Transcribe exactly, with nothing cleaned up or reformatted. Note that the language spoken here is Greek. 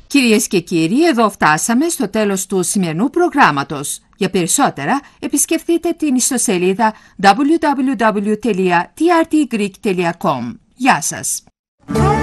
Κυρίες και κύριοι, εδώ φτάσαμε στο τέλος του σημερινού προγράμματος. Για περισσότερα, επισκεφτείτε την ιστοσελίδα double-u double-u double-u τελεία t r t greek τελεία com. Γεια σας!